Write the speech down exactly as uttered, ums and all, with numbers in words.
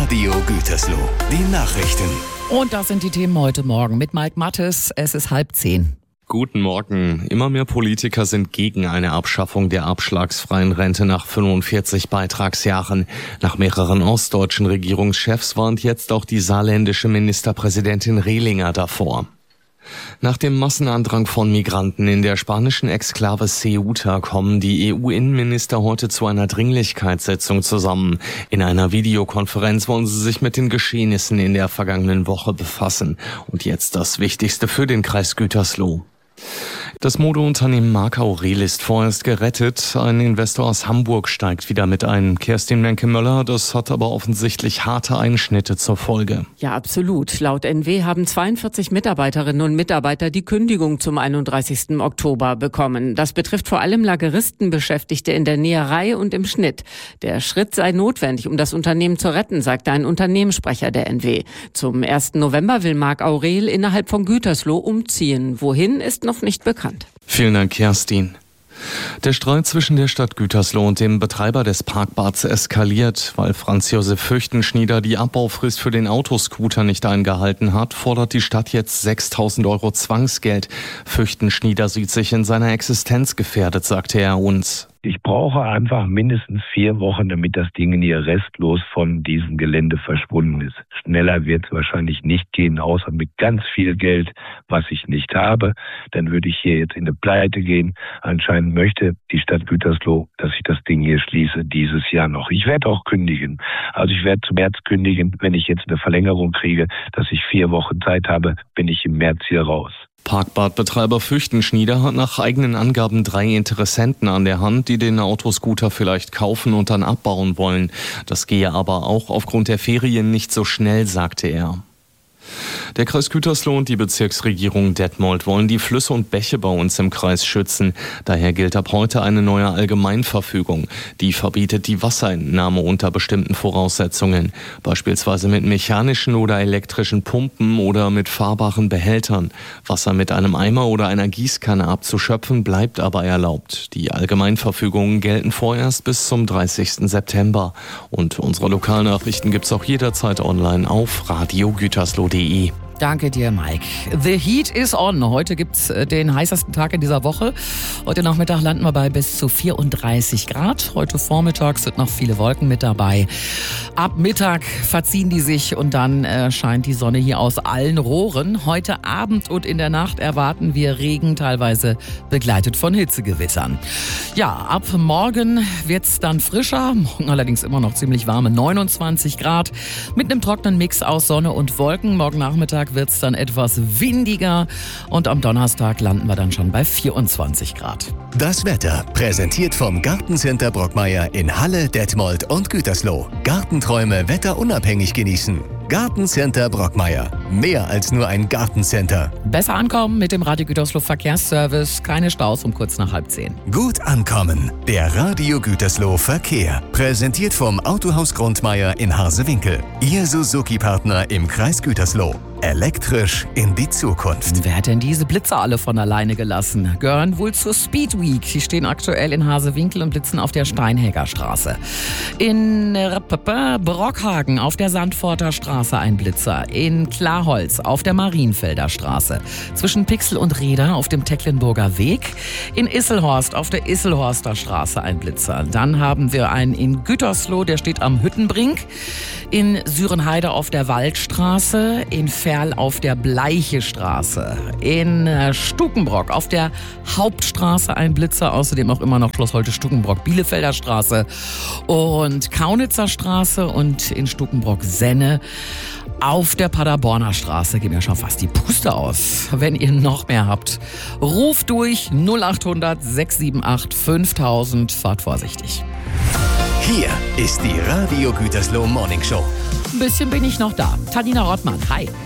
Radio Gütersloh. Die Nachrichten. Und das sind die Themen heute Morgen mit Mike Mattes. Es ist halb zehn. Guten Morgen. Immer mehr Politiker sind gegen eine Abschaffung der abschlagsfreien Rente nach fünfundvierzig Beitragsjahren. Nach mehreren ostdeutschen Regierungschefs warnt jetzt auch die saarländische Ministerpräsidentin Rehlinger davor. Nach dem Massenandrang von Migranten in der spanischen Exklave Ceuta kommen die E U-Innenminister heute zu einer Dringlichkeitssitzung zusammen. In einer Videokonferenz wollen sie sich mit den Geschehnissen in der vergangenen Woche befassen. Und jetzt das Wichtigste für den Kreis Gütersloh. Das Modeunternehmen Marc Aurel ist vorerst gerettet. Ein Investor aus Hamburg steigt wieder mit ein. Kerstin Menke-Möller, das hat aber offensichtlich harte Einschnitte zur Folge. Ja, absolut. Laut N W haben zweiundvierzig Mitarbeiterinnen und Mitarbeiter die Kündigung zum einunddreißigsten Oktober bekommen. Das betrifft vor allem Lageristen, Beschäftigte in der Näherei und im Schnitt. Der Schritt sei notwendig, um das Unternehmen zu retten, sagte ein Unternehmenssprecher der N W. Zum ersten November will Marc Aurel innerhalb von Gütersloh umziehen. Wohin, ist noch nicht bekannt. Vielen Dank, Kerstin. Der Streit zwischen der Stadt Gütersloh und dem Betreiber des Parkbads eskaliert. Weil Franz Josef Fürchtenschnieder die Abbaufrist für den Autoscooter nicht eingehalten hat, fordert die Stadt jetzt sechstausend Euro Zwangsgeld. Fürchtenschnieder sieht sich in seiner Existenz gefährdet, sagte er uns. Ich brauche einfach mindestens vier Wochen, damit das Ding hier restlos von diesem Gelände verschwunden ist. Schneller wird es wahrscheinlich nicht gehen, außer mit ganz viel Geld, was ich nicht habe. Dann würde ich hier jetzt in eine Pleite gehen. Anscheinend möchte die Stadt Gütersloh, dass ich das Ding hier schließe, dieses Jahr noch. Ich werde auch kündigen. Also ich werde zum März kündigen. Wenn ich jetzt eine Verlängerung kriege, dass ich vier Wochen Zeit habe, bin ich im März hier raus. Parkbadbetreiber Fürchtenschnieder hat nach eigenen Angaben drei Interessenten an der Hand, die den Autoscooter vielleicht kaufen und dann abbauen wollen. Das gehe aber auch aufgrund der Ferien nicht so schnell, sagte er. Der Kreis Gütersloh und die Bezirksregierung Detmold wollen die Flüsse und Bäche bei uns im Kreis schützen. Daher gilt ab heute eine neue Allgemeinverfügung. Die verbietet die Wasserentnahme unter bestimmten Voraussetzungen. Beispielsweise mit mechanischen oder elektrischen Pumpen oder mit fahrbaren Behältern. Wasser mit einem Eimer oder einer Gießkanne abzuschöpfen bleibt aber erlaubt. Die Allgemeinverfügungen gelten vorerst bis zum dreißigsten September. Und unsere Lokalnachrichten gibt's auch jederzeit online auf radio gütersloh punkt de. Danke dir, Mike. The Heat is on. Heute gibt's den heißesten Tag in dieser Woche. Heute Nachmittag landen wir bei bis zu vierunddreißig Grad. Heute Vormittag sind noch viele Wolken mit dabei. Ab Mittag verziehen die sich und dann äh, scheint die Sonne hier aus allen Rohren. Heute Abend und in der Nacht erwarten wir Regen, teilweise begleitet von Hitzegewittern. Ja, ab morgen wird's dann frischer. Morgen allerdings immer noch ziemlich warme neunundzwanzig Grad mit einem trockenen Mix aus Sonne und Wolken. Morgen Nachmittag wird es dann etwas windiger und am Donnerstag landen wir dann schon bei vierundzwanzig Grad. Das Wetter präsentiert vom Gartencenter Brockmeier in Halle, Detmold und Gütersloh. Gartenträume wetterunabhängig genießen. Gartencenter Brockmeier. Mehr als nur ein Gartencenter. Besser ankommen mit dem Radio Gütersloh Verkehrsservice. Keine Staus um kurz nach halb zehn. Gut ankommen. Der Radio Gütersloh Verkehr. Präsentiert vom Autohaus Grundmeier in Harsewinkel. Ihr Suzuki-Partner im Kreis Gütersloh. Elektrisch in die Zukunft. Wer hat denn diese Blitzer alle von alleine gelassen? Gehören wohl zur Speed Week. Die stehen aktuell in Harsewinkel und blitzen auf der Steinhäger Straße. In Brockhagen auf der Sandforter Straße ein Blitzer. In Klarholz auf der Marienfelder Straße. Zwischen Pixel und Reda auf dem Tecklenburger Weg. In Isselhorst auf der Isselhorster Straße ein Blitzer. Dann haben wir einen in Gütersloh, der steht am Hüttenbrink. In Sürenheide auf der Waldstraße. In Ferl auf der Bleiche Straße. In Stukenbrock auf der Hauptstraße ein Blitzer. Außerdem auch immer noch Schloss Holte-Stukenbrock, Bielefelder Straße und Kaunitzer Straße. Und in Stukenbrock-Senne auf der Paderborner Straße geht mir schon fast die Puste aus. Wenn ihr noch mehr habt, ruft durch null achthundert sechs sieben acht fünftausend. Fahrt vorsichtig. Hier ist die Radio Gütersloh Morning Show. Ein bisschen bin ich noch da. Tanina Rottmann, hi.